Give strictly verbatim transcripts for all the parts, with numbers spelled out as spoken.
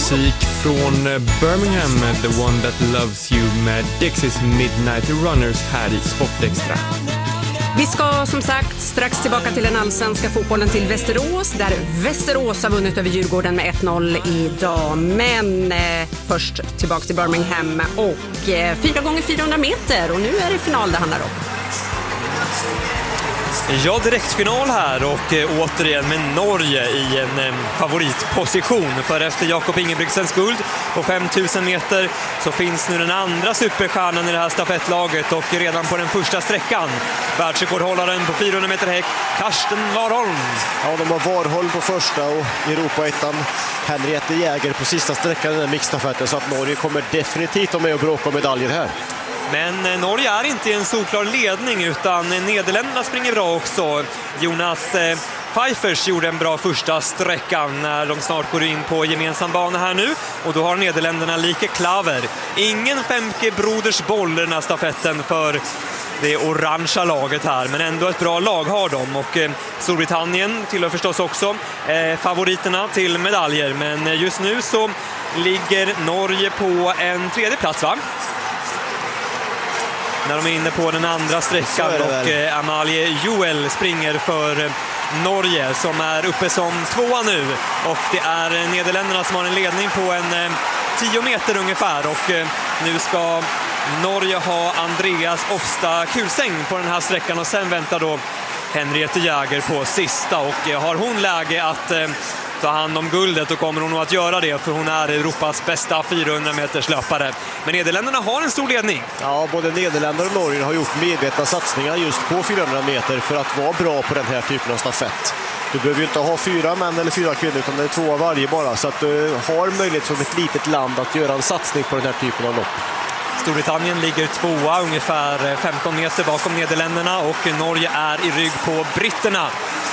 musik från Birmingham, The One That Loves You med Dexys Midnight Runners här i Sportextra. Vi ska som sagt strax tillbaka till den allsvenska fotbollen till Västerås, där Västerås har vunnit över Djurgården med ett noll idag. Men eh, först tillbaka till Birmingham och eh, fyra gånger fyrahundra meter, och nu är det final det handlar om. Ja, direktfinal här och eh, återigen med Norge i en eh, favoritposition. För efter Jakob Ingebrigtsens guld på fem tusen meter så finns nu den andra superstjärnan i det här stafettlaget, och redan på den första sträckan världsrekordhållaren på fyrahundra meter häck, Karsten Warholm. Ja, de har Warholm på första och Europa-ettan Henriette Jäger på sista sträckan i den mixstafetten, så att Norge kommer definitivt att med och bråka om medaljer här. Men Norge är inte i en solklar ledning, utan Nederländerna springer bra också. Jonas Pfeiffers gjorde en bra första sträckan när de snart går in på gemensam bana här nu. Och då har Nederländerna lika klaver. Ingen Femke Broders boll i den här stafetten för det orangea laget här, men ändå ett bra lag har de. Och eh, Storbritannien tillhör förstås också eh, favoriterna till medaljer. Men just nu så ligger Norge på en tredje plats, va? När de är inne på den andra sträckan, och eh, Amalie Joel springer för eh, Norge som är uppe som tvåa nu. Och det är eh, Nederländerna som har en ledning på en eh, tio meter ungefär. Och eh, nu ska Norge ha Andreas Ofsta Kulsäng på den här sträckan, och sen väntar då Henriette Jäger på sista. Och eh, har hon läge att eh, ta hand om guldet, då kommer hon nog att göra det, för hon är Europas bästa fyrahundra meters löpare. Men Nederländerna har en stor ledning. Ja, både Nederländerna och Norge har gjort medvetna satsningar just på fyrahundra meter för att vara bra på den här typen av stafett. Du behöver ju inte ha fyra män eller fyra kvinnor, utan det är två av varje bara, så att du har möjlighet som ett litet land att göra en satsning på den här typen av lopp. Storbritannien ligger tvåa ungefär femton meter bakom Nederländerna, och Norge är i rygg på britterna.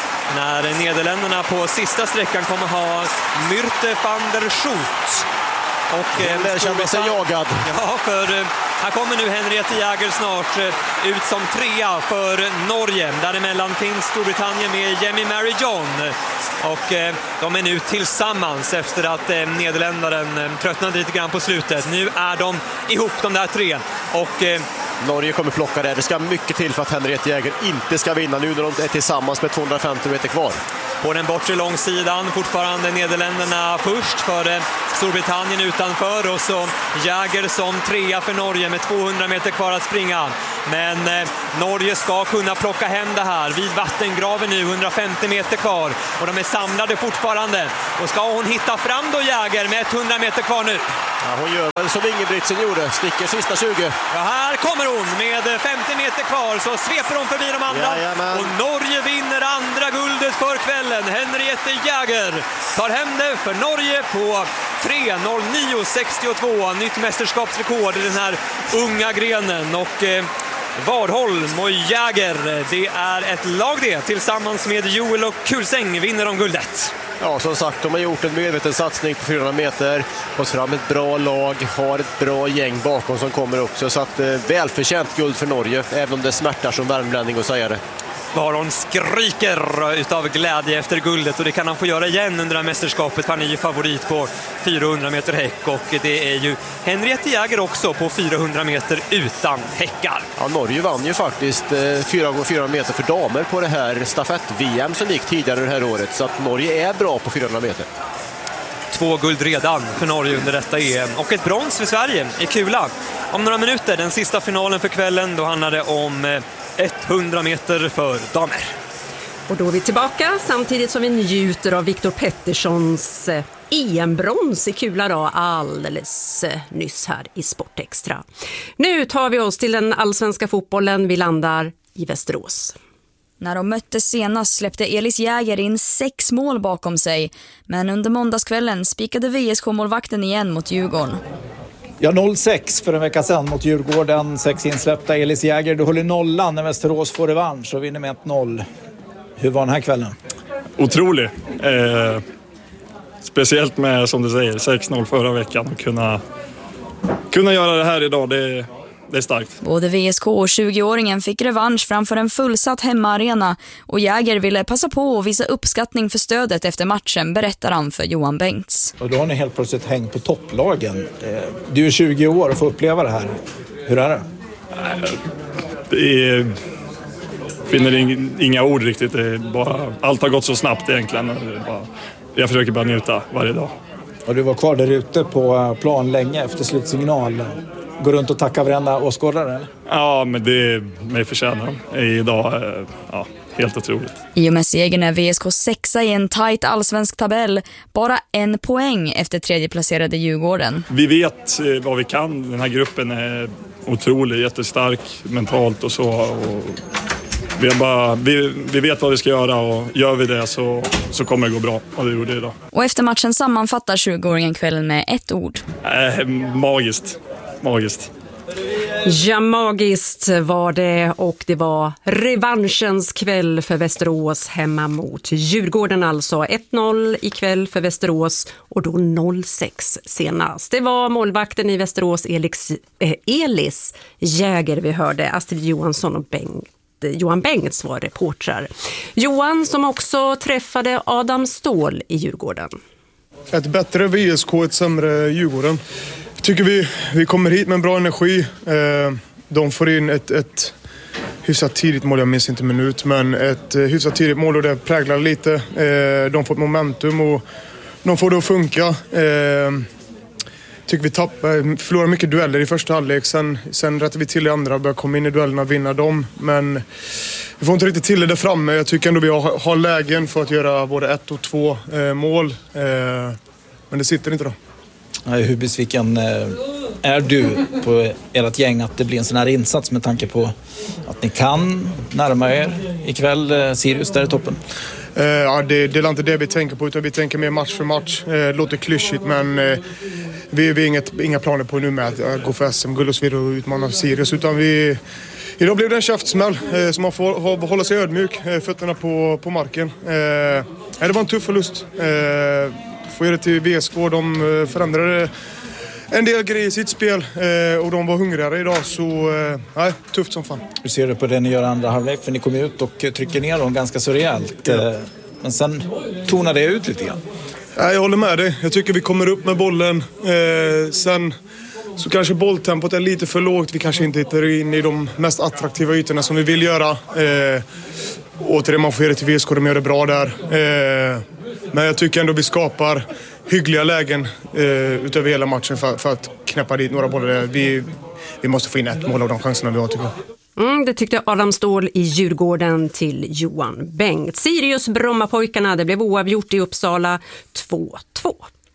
När Nederländerna på sista sträckan kommer ha Myrte van der Schoot. Och eh, där känner sig jagad. Ja, för eh, här kommer nu Henriette Jäger snart eh, ut som trea för Norge. Däremellan finns Storbritannien med Jamie Mary John. Och eh, de är nu tillsammans efter att eh, Nederländaren eh, tröttnade lite grann på slutet. Nu är de ihop, de där tre. Och eh, Norge kommer plocka det. Det ska mycket till för att Henriette Jäger inte ska vinna nu när de är tillsammans med tvåhundrafemtio meter kvar. På den bortre långsidan fortfarande Nederländerna först, för Storbritannien utanför, och så Jäger som trea för Norge med tvåhundra meter kvar att springa. Men eh, Norge ska kunna plocka hem det här vid vattengraven nu, hundrafemtio meter kvar, och de är samlade fortfarande. Och ska hon hitta fram då, Jäger, med hundra meter kvar nu? Ja, hon gör väl som Ingebrigtsen gjorde, sticker sista tjugo. Ja, här kommer hon med femtio meter kvar, så sveper hon förbi de andra. Jajamän. Och Norge vinner andra guldet för kvällen. Henriette Jäger tar hem det för Norge på tre noll nio sextiotvå, nytt mästerskapsrekord i den här unga grenen. Och eh, Warholm och Jäger, det är ett lag det. Tillsammans med Joel och Kulsäng vinner de guldet. Ja, som sagt, de har gjort en medveten satsning på fyrahundra meter, fått fram ett bra lag, har ett bra gäng bakom som kommer också, så att eh, välförtjänt guld för Norge, även om det smärtar som värmlänning att säga det. Warholm skriker utav glädje efter guldet, och det kan han få göra igen under det här mästerskapet. Han är ju favorit på fyrahundra meter häck, och det är ju Henriette Jäger också på fyrahundra meter utan häckar. Ja, Norge vann ju faktiskt eh, fyra gånger fyrahundra meter för damer på det här stafett-V M som gick tidigare det här året, så att Norge är bra på fyrahundra meter. Två guld redan för Norge under detta E M, och ett brons för Sverige i kula. Om några minuter, den sista finalen för kvällen, då handlar det om hundra meter för damer. Och då är vi tillbaka samtidigt som vi njuter av Viktor Petterssons E M-brons i kula då, alldeles nyss här i Sportextra. Nu tar vi oss till den allsvenska fotbollen. Vi landar i Västerås. När de möttes senast släppte Elis Jäger in sex mål bakom sig. Men under måndagskvällen spikade V S K-målvakten igen mot Djurgården. Ja, noll sex för en vecka sedan mot Djurgården. Sex insläppta. Elis Jäger, du håller nollan när Västerås får revansch och vinner med ett noll. Hur var den här kvällen? Otrolig. Eh, speciellt med, som du säger, sex noll förra veckan. Och kunna, kunna göra det här idag, det, det är starkt. Både V S K och tjugoåringen fick revansch framför en fullsatt hemmaarena och Jäger ville passa på att visa uppskattning för stödet efter matchen, berättar han för Johan Bengts. Och då har ni helt plötsligt hängt på topplagen. Du är tjugo år och får uppleva det här. Hur är det? Det är... finner inga ord riktigt. Det är bara, allt har gått så snabbt egentligen. Det är bara, jag försöker bara njuta varje dag. Och du var kvar där ute på plan länge efter slutsignal. Går runt och tackar varenda åskådare, eller? Ja, men det är mig förtjänar. Idag, ja, helt otroligt. I och med segern är V S K sexa i en tajt allsvensk tabell. Bara en poäng efter tredjeplacerade Djurgården. Vi vet vad vi kan. Den här gruppen är otrolig, jättestark mentalt och så. Och vi, är bara, vi, vi vet vad vi ska göra och gör vi det så, så kommer det gå bra. Och det gjorde det idag. Och efter matchen sammanfattar tjugoåringen kvällen med ett ord. Äh, magiskt. Magiskt. Ja, magiskt var det, och det var revanschens kväll för Västerås hemma mot Djurgården, alltså ett noll ikväll för Västerås och då noll sex senast. Det var målvakten i Västerås Elix, eh, Elis Jäger vi hörde. Astrid Johansson och Bengt Johan Bengts var reportrar. Johan som också träffade Adam Ståhl i Djurgården. Ett bättre V S K, ett sämre Djurgården. Jag tycker vi, vi kommer hit med en bra energi. Eh, de får in ett, ett hyfsat tidigt mål, jag minns inte minut, men ett hyfsat tidigt mål och det präglar lite. Eh, de får ett momentum och de får det att funka. Eh, tycker vi tappar, förlorar mycket dueller i första halvlek. Sen, sen rättar vi till i andra, börjar komma in i duellerna och vinna dem. Men vi får inte riktigt till det där framme. Jag tycker ändå vi har, har lägen för att göra både ett och två eh, mål. Eh, men det sitter inte då. Hur besviken är du på ert gäng att det blir en sån här insats med tanke på att ni kan närma er ikväll Sirius där i toppen? Uh, ja, det, det är inte det vi tänker på, utan vi tänker mer match för match. Uh, det låter klyschigt, men uh, vi har inget, inga planer på nu med att uh, gå för S M-guld och så vidare och utmana Sirius, utan vi... Idag blev det en käftsmäll uh, så man får hålla sig ödmjuk, uh, fötterna på, på marken. Uh, det var en tuff förlust. Uh, får göra det till V S K, de uh, förändrade en del grejer i sitt spel uh, och de var hungrigare idag, så uh, nej, tufft som fan. Hur ser du på det ni gör andra halvlek? För ni kom ut och trycker ner dem ganska så rejält. Ja. Men sen tonar det ut lite grann. Ja, jag håller med dig. Jag tycker vi kommer upp med bollen. Eh, sen så kanske bolltempot är lite för lågt. Vi kanske inte hittar in i de mest attraktiva ytorna som vi vill göra. Eh, återigen, man får göra det till V S K, de gör det bra där. Eh, men jag tycker ändå vi skapar hyggliga lägen eh, utöver hela matchen för, för att knäppa dit några bollar. Vi, vi måste få in ett mål av de chanserna vi har, tycker jag. Mm, det tyckte Adam Ståhl i Djurgården till Johan Bengt. Sirius Brommapojkarna, det blev oavgjort i Uppsala två två.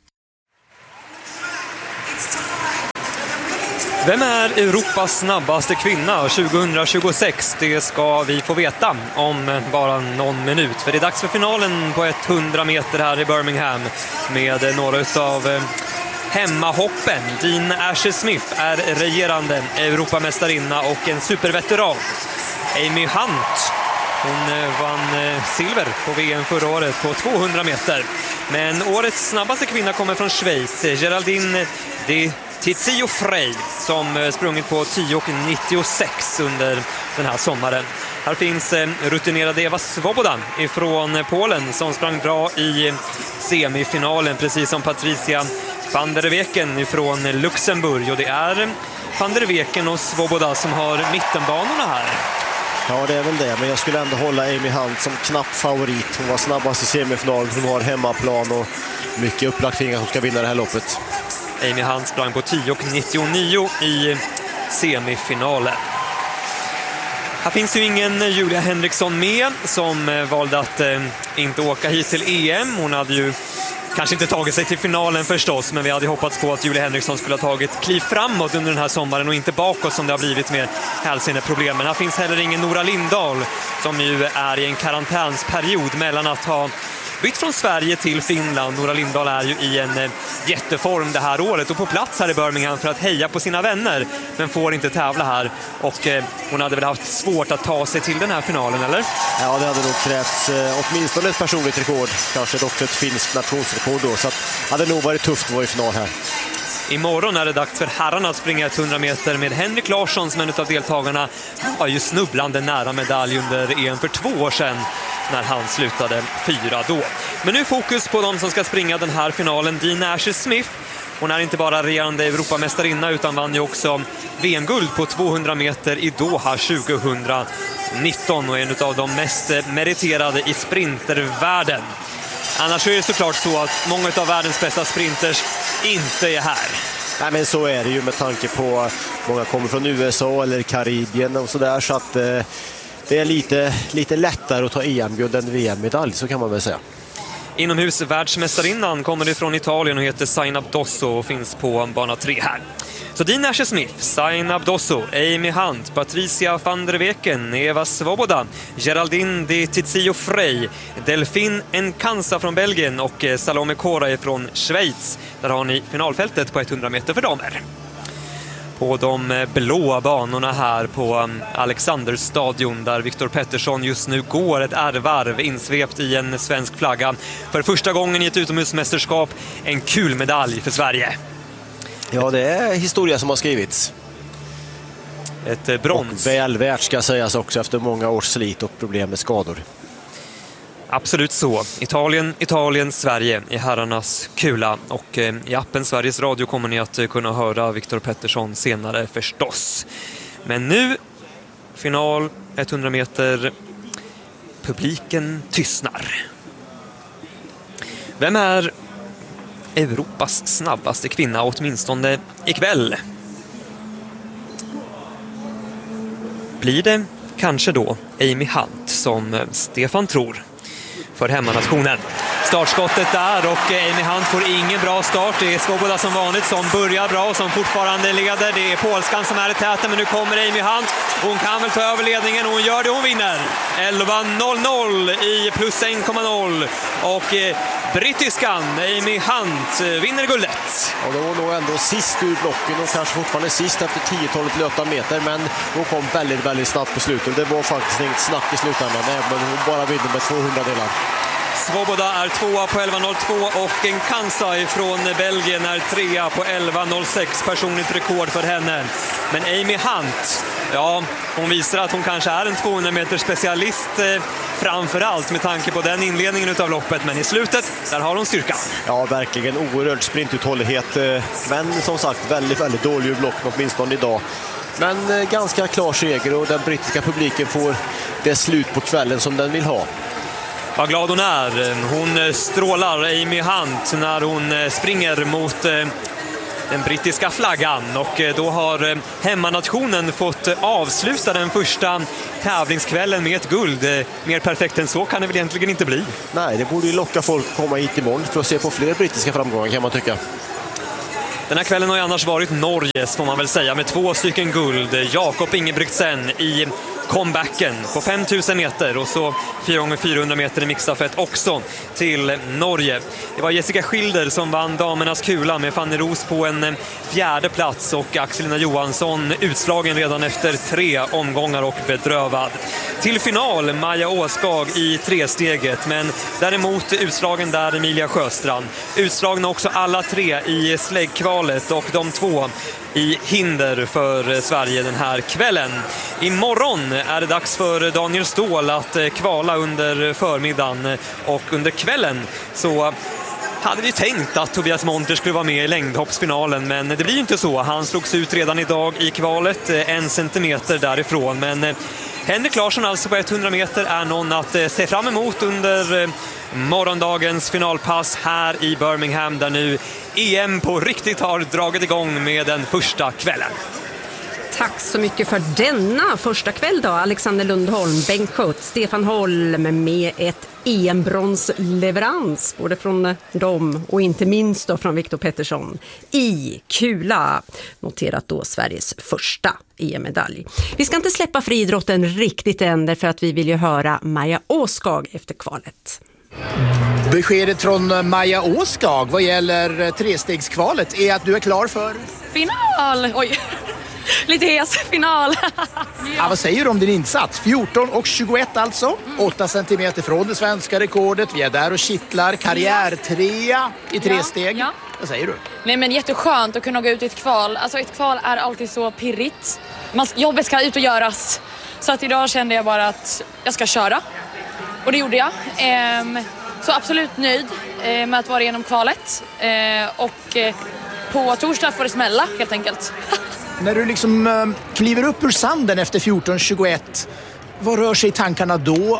Vem är Europas snabbaste kvinna tjugohundratjugosex? Det ska vi få veta om bara någon minut. För det är dags för finalen på hundra meter här i Birmingham med några utav hemmahoppen. Dean Asher-Smith är regerande Europamästarinna och en superveteran. Amy Hunt, hon vann silver på V M förra året på tvåhundra meter. Men årets snabbaste kvinna kommer från Schweiz, Geraldine de Tizio Frey, som sprungit på tio nittiosex under den här sommaren. Här finns rutinerade Eva Svoboda ifrån Polen som sprang bra i semifinalen, precis som Patricia van der Weken ifrån Luxemburg. Och det är van der Weken och Svoboda som har mittenbanorna här. Ja, det är väl det, men jag skulle ändå hålla Amy Hunt som knapp favorit. Hon var snabbast i semifinalen, hon har hemmaplan och mycket upplagt kring att hon ska vinna det här loppet. Amy Hunt sprang på tio nittionio i semifinalen. Här finns ju ingen Julia Henriksson med, som valde att eh, inte åka hit till E M. Hon hade ju kanske inte tagit sig till finalen förstås, men vi hade hoppats på att Julia Henriksson skulle ha tagit kliv framåt under den här sommaren och inte bakåt som det har blivit med hälseneproblemen. Här finns heller ingen Nora Lindahl, som ju är i en karantänsperiod mellan att ha bytt från Sverige till Finland. Nora Lindahl är ju i en eh, jätteform det här året och på plats här i Birmingham för att heja på sina vänner, men får inte tävla här. Och eh, hon hade väl haft svårt att ta sig till den här finalen, eller? Ja, det hade nog krävts eh, åtminstone ett personligt rekord, kanske också ett finskt nationsrekord då, så att det hade nog varit tufft att vara i final här. Imorgon är det dags för herrarna att springa hundra meter med Henrik Larsson som en av deltagarna. Var ju snubblande nära medalj under E M för två år sedan när han slutade fyra då. Men nu fokus på de som ska springa den här finalen. Dean Asher-Smith. Hon är inte bara regerande Europamästarinna utan vann ju också V M-guld på tvåhundra meter i Doha tjugonitton och är en av de mest meriterade i sprintervärlden. Annars är det såklart så att många av världens bästa sprinters inte är här. Nej, men så är det ju med tanke på att många kommer från U S A eller Karibien och sådär, så att eh, det är lite, lite lättare att ta E M-guld än V M-medalj, så kan man väl säga. Inomhus världsmästarinnan kommer ifrån Italien och heter Zainab Dosso och finns på bana tre här. Så Dean Asher-Smith, Zainab Dosso, Amy Hunt, Patricia van der Weken, Eva Svoboda, Geraldine de Tizio Frey, Delphine Nkansa från Belgien och Salome Kora från Schweiz. Där har ni finalfältet på hundra meter för damer. På de blåa banorna här på Alexanderstadion där Viktor Pettersson just nu går ett ärvarv insvept i en svensk flagga. För första gången i ett utomhusmästerskap, en kul medalj för Sverige. Ja, det är historia som har skrivits. Ett brons. Och väl värt ska sägas också efter många års slit och problem med skador. Absolut så. Italien, Italien, Sverige i herrarnas kula. Och eh, i appen Sveriges Radio kommer ni att eh, kunna höra Viktor Pettersson senare förstås. Men nu, final hundra meter. Publiken tystnar. Vem är Europas snabbaste kvinna åtminstone ikväll? Blir det kanske då Amy Hunt som Stefan tror för hemmanationen. Startskottet där och Amy Hunt får ingen bra start. Det är Svoboda som vanligt som börjar bra och som fortfarande leder. Det är polskan som är i täten, men nu kommer Amy Hunt. Hon kan väl ta över ledningen och hon gör det, hon vinner. elva noll noll i plus en komma noll och eh, brittiskan Amy Hunt vinner guldet. Och det var nog ändå sist ur blocken och kanske fortfarande sist efter tio tolv löpta meter, men hon kom väldigt, väldigt snabbt på slutet. Det var faktiskt inget snack i slutändan, men hon bara vinner med tvåhundra delar. Svoboda är tvåa på elva noll två och Nkansa från Belgien är trea på elva noll sex, personligt rekord för henne. Men Amy Hunt, ja, hon visar att hon kanske är en tvåhundra meter specialist eh, framförallt med tanke på den inledningen utav loppet, men i slutet, där har hon styrka. Ja, verkligen oerhörd sprintuthållighet, eh, men som sagt väldigt, väldigt dålig ur blocken åtminstone idag. Men eh, ganska klar seger och den brittiska publiken får det slut på kvällen som den vill ha. Vad glad hon är. Hon strålar, Amy Hunt, när hon springer mot den brittiska flaggan. Och då har hemmanationen fått avsluta den första tävlingskvällen med ett guld. Mer perfekt än så kan det väl egentligen inte bli. Nej, det borde ju locka folk att komma hit imorgon för att se på fler brittiska framgångar, kan man tycka. Den här kvällen har ju annars varit Norges, får man väl säga, med två stycken guld. Jakob Ingebrigtsen i comebacken på fem tusen meter och så fyra gånger fyrahundra meter i mixstafett också till Norge. Det var Jessica Schilder som vann damernas kula med Fanny Ros på en fjärde plats och Axelina Johansson utslagen redan efter tre omgångar och bedrövad. Till final Maja Åskag i tresteget, men däremot utslagen där Emilia Sjöstrand. Utslagna också alla tre i släggkvalet och de två i hinder för Sverige den här kvällen. Imorgon är det dags för Daniel Ståhl att kvala under förmiddagen och under kvällen så hade vi tänkt att Tobias Monter skulle vara med i längdhoppsfinalen, men det blir ju inte så. Han slogs ut redan idag i kvalet, en centimeter därifrån, men Henrik Larsson alltså på hundra meter är någon att se fram emot under morgondagens finalpass här i Birmingham där nu E M på riktigt har dragit igång med den första kvällen. Tack så mycket för denna första kväll då. Alexander Lundholm, Bengt Schött, Stefan Holm med ett E M-bronsleverans både från dem och inte minst då från Viktor Pettersson i kula. Noterat då Sveriges första E M-medalj. Vi ska inte släppa friidrotten riktigt än därför att vi vill ju höra Maja Åskag efter kvalet. Beskedet från Maja Åskag vad gäller trestegskvalet är att du är klar för final. Oj. Lite hes, final. Ja, vad säger du om din insats? fjorton och tjugoett alltså. Mm. åtta centimeter från det svenska rekordet. Vi är där och kittlar. Karriärtrea i tre ja, steg. Ja. Vad säger du? Nej, men jätteskönt att kunna gå ut i ett kval. Alltså ett kval är alltid så pirrigt. Man, jobbet ska ut och göras. Så att idag kände jag bara att jag ska köra. Och det gjorde jag. Ehm, så absolut nöjd eh, med att vara igenom kvalet. Ehm, och eh, på torsdag får det smälla helt enkelt. När du liksom eh, kliver upp ur sanden efter fjorton tjugoett, vad rör sig i tankarna då?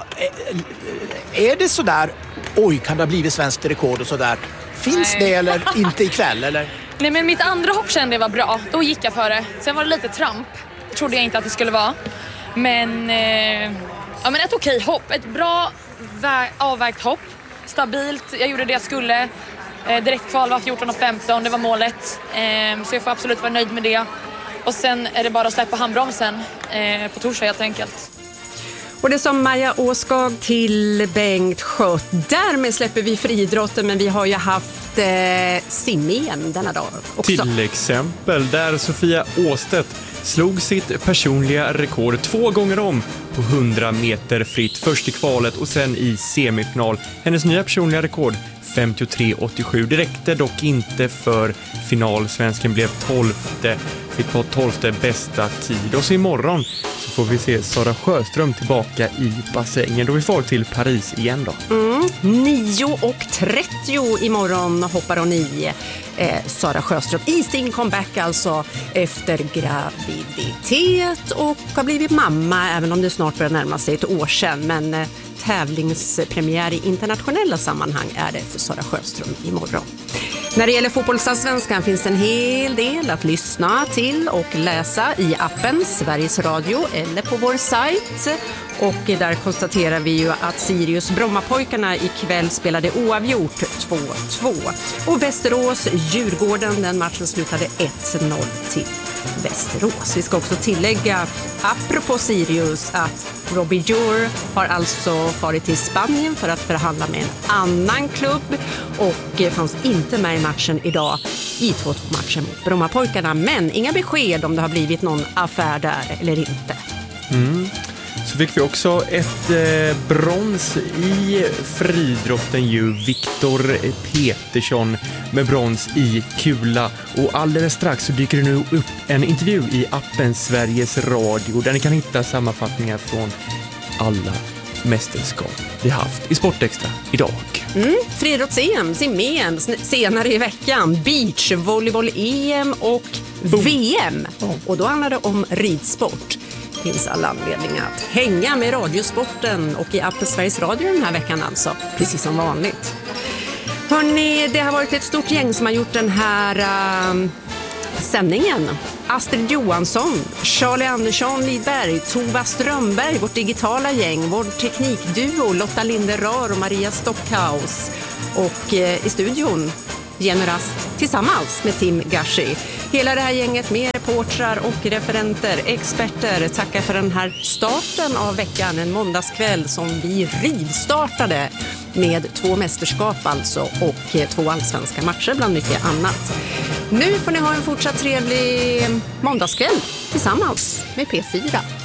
Eh, är det sådär, oj, kan det ha blivit svenskt rekord och sådär? Finns Nej. det eller inte ikväll, eller? Nej, men mitt andra hopp kände jag var bra. Då gick jag för det. Sen var det lite tramp. Trodde jag inte att det skulle vara. Men, eh, ja, men ett okej hopp. Ett bra vä- avvägt hopp. Stabilt. Jag gjorde det jag skulle. Eh, direkt kval var fjorton och femton. Det var målet. Eh, så jag får absolut vara nöjd med det. Och sen är det bara att släppa handbromsen eh, på torsdag helt enkelt. Och det som Maja Åskag till Bengt Schött. Därmed släpper vi friidrotten, men vi har ju haft eh, sim-E M denna dag också. Till exempel där Sofia Åstedt slog sitt personliga rekord två gånger om på hundra meter fritt. Först i kvalet och sen i semifinal. Hennes nya personliga rekord femtiotre åttiosju. Det räckte dock inte för final. Svensken blev tolfte, fick på tolfte bästa tid. Och så imorgon så får vi se Sara Sjöström tillbaka i bassängen. Då vi får till Paris igen då. Mm, nio och trettio imorgon hoppar hon i eh, Sara Sjöström i sin comeback alltså efter graviditet och har blivit mamma, även om det snart börjar närma sig ett år sedan. Men eh, tävlingspremiär i internationella sammanhang är det för Sara Sjöström imorgon. När det gäller fotbollsallsvenskan finns en hel del att lyssna till och läsa i appen Sveriges Radio eller på vår sajt. Och där konstaterar vi ju att Sirius Brommapojkarna ikväll spelade oavgjort två två. Och Västerås Djurgården, den matchen slutade ett noll till Västerås. Vi ska också tillägga, apropå Sirius, att Robbie Jour har alltså farit till Spanien för att förhandla med en annan klubb och fanns inte med i matchen idag i två två-matchen mot Brommapojkarna. Men inga besked om det har blivit någon affär där eller inte. Mm. Så fick vi också ett eh, brons i friidrotten ju. Viktor Petersson med brons i kula. Och alldeles strax så dyker det nu upp en intervju i appen Sveriges Radio där ni kan hitta sammanfattningar från alla mästerskap vi haft i Sportextra idag. Mm, friidrotts-E M, sim-E M senare i veckan, beach, volleyboll-E M och Boom. V M. Och då handlar det om ridsport. Det finns alla anledningar att hänga med radiosporten och i appen Sveriges Radio den här veckan alltså, precis som vanligt. Hörrni, det har varit ett stort gäng som har gjort den här uh, sändningen. Astrid Johansson, Charlie Andersson Lidberg, Tova Strömberg, vårt digitala gäng, vår teknikduo Lotta Linderör och Maria Stockhaus. Och uh, i studion Jenny Rast tillsammans med Tim Gashi. Hela det här gänget med reportrar och referenter, experter tackar för den här starten av veckan, en måndagskväll som vi rivstartade med två mästerskap alltså och två allsvenska matcher bland mycket annat. Nu får ni ha en fortsatt trevlig måndagskväll tillsammans med P fyra.